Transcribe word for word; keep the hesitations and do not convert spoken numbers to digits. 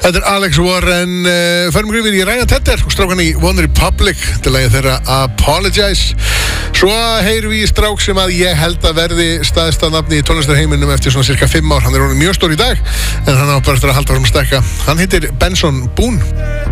Þetta er Alex Warren, uh, förum við í Ryan Tedder og strákan í One Republic til lagið þeirra Apologize. Svo heyrum við í strák sem að ég held að verði staðista nafni í tónlistarheiminum eftir svona cirka fimm ár. Hann er orðinn mjög stór í dag, en hann á bara eftir að halda fram að stekka. Hann heitir Benson Boone.